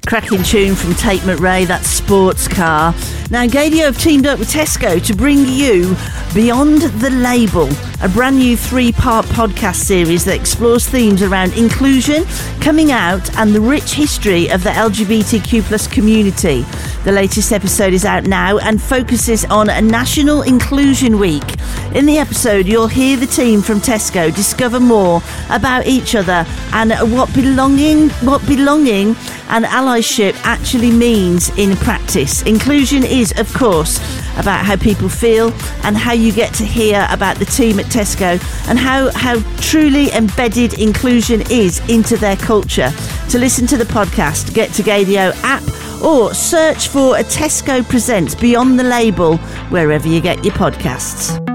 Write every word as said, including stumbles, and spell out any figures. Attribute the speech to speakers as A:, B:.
A: Cracking tune from Tate McRae, that Sports Car. Now, Gaydio have teamed up with Tesco to bring you Beyond the Label, a brand new three-part podcast series that explores themes around inclusion, coming out, and the rich history of the L G B T Q plus community. The latest episode is out now and focuses on a National Inclusion Week. In the episode, you'll hear the team from Tesco discover more about each other and what belonging, what belonging and allyship actually means in practice. Inclusion is, of course, about how people feel and how you get to hear about the team at Tesco and how, how truly embedded inclusion is into their culture. To listen to the podcast, get to Gaydio app or search for a Tesco Presents Beyond the Label wherever you get your podcasts.